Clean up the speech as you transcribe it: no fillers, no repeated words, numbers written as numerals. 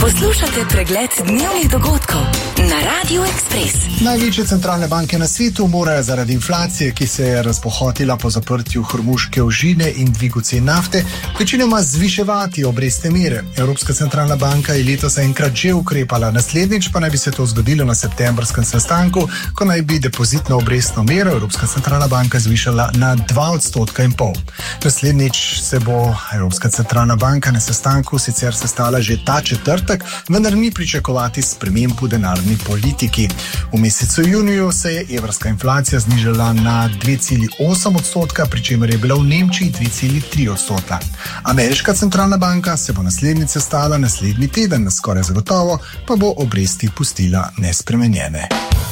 Poslušate pregled dnevnih dogodkov na Radio Express. Največje centralne banke na svetu morajo zaradi inflacije, ki se je razbohotila po zaprtju hormuške ožine in dvigu cen nafte, večinoma zviševati obrestne mere. Evropska centralna banka je letos enkrat že ukrepala, naslednjič pa naj bi se to zgodilo na septembrskem sestanku, ko naj bi depozitno obrestno mero Evropska centralna banka zvišala na 2,5 %. Naslednjič se bo Evropska centralna banka na sestanku sicer sestala že ta četrtek, vendar ni pričakovati sprememb v denarni politiki. V mesecu juniju se je evrska inflacija znižala na 2,8 %, pri čemer je bila v Nemčiji 2,3 %. Ameriška centralna banka se bo naslednjič sestala naslednji teden, skoraj zagotovo pa bo obresti pustila nespremenjene.